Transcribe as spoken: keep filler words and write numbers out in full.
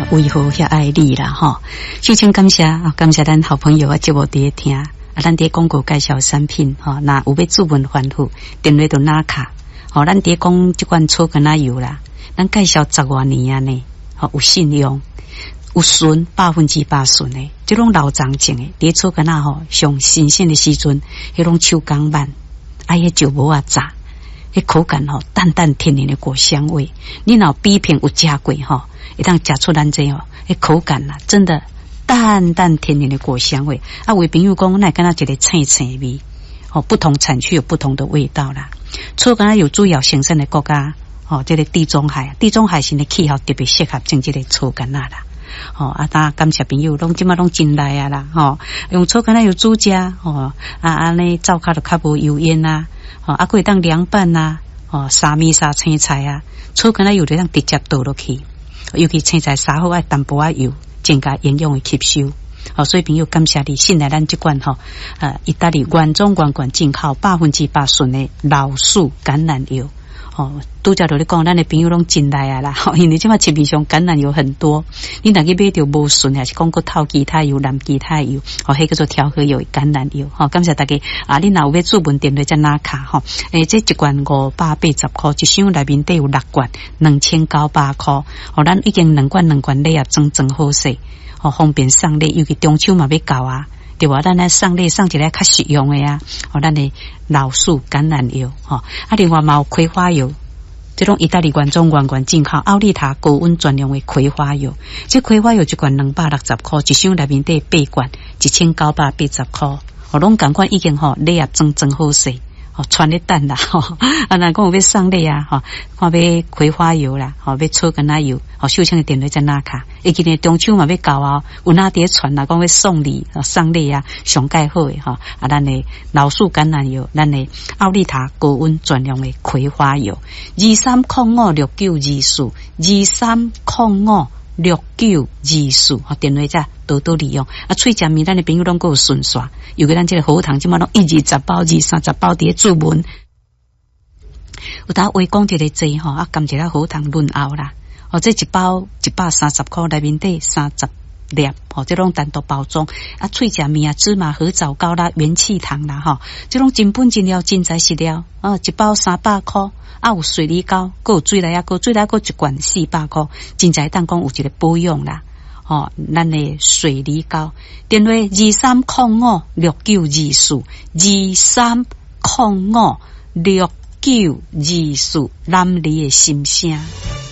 为何遐爱你啦吼？首先感谢啊，感谢咱好朋友啊，节目伫听啊，咱伫广告介绍产品吼，那有要注文反复，电话就拿卡。吼，咱伫讲即款草根仔油啦，咱介绍十多年啊呢，吼有信用，有纯百分之百纯诶，即种老长种诶，伫草根仔吼上新鲜诶时阵，迄种手工慢，啊迄就无啊炸。迄口感吼，淡淡甜甜的果香味。你若比平有加过吼，会当食出咱这吼，迄口感啦，真的淡淡甜甜的果香味。啊，为朋友讲，那敢若一个青青味，哦，不同产区有不同的味道啦。草根有主要生产的国家，哦，这个地中海，地中海型的气候特别适合种这个草根啦。哦，啊，大感谢朋友，拢即马拢进来啊啦，吼、哦，用草根有煮食，哦，啊安尼灶骹就较无油烟啊。哦，啊，可以当凉拌呐、啊，哦，沙米沙青菜啊，草根仔油就当直接倒落去，尤其青菜沙好爱淡薄仔油，增加营养的吸收。哦，所以朋友感谢你，信赖咱这款吼，呃，意大利原装原罐进口百分之百纯的老树橄榄油。哦，拄则就咧讲，咱的朋友拢进来啊啦，吼，因为即马市面上橄榄油很多，你若去买着无纯，还是讲个透其他油、蓝其他油，哦，迄叫做调和油、橄榄油，吼、哦，感谢大家啊！你若有要注文电话再拿卡吼，诶，这一罐五百八十块，一箱内面底有六罐，两千九百块，哦，咱已经两罐两罐礼盒装装好势，哦，方便送礼，尤其中秋嘛要到啊。对吧？咱来送礼送一个较实用的啊，哦，咱的老树橄榄油，吼、哦，啊，另外嘛有葵花油，这种意大利原装原罐进口奥利塔高温专用的葵花油，这葵花油一罐两百六十块，一箱内面底八罐，一千九百八十块，哦，拢赶快已经吼礼盒装装好势。哦，传咧蛋啦，吼、哦，啊，若讲有要送礼啊，吼、哦，看要葵花油啦，吼、哦，要草根仔油，哦，手枪的电话在哪卡？会记得中秋嘛要到啊，有哪碟传啦，讲要送礼、送礼啊，上盖好诶，吼、哦，啊，咱的老树橄榄油，咱的奥利塔高温专用的葵花油，二三零五六九二四，二三零五六九二四，吼，电话在多多利用。啊，喙食面咱的朋友拢够顺刷，尤其咱这个好糖，即马拢一二十包、二三十包伫注文。有当话讲一个济吼，啊，甘一个好糖润喉啦。哦，这一包一百三十块，内面底三十粒，哦，这种单独包装。啊，喙食面啊，芝麻合枣糕啦，元气糖啦，吼，这种真本真料真材实料。啊，一包三百块。啊，有水梨膏，还有水梨啊，还有水梨膏一罐四百块，真在当讲有一个保养啦。哦，咱的水梨膏，电话二三零五六九二四，二三零五六九二四，南里的心声。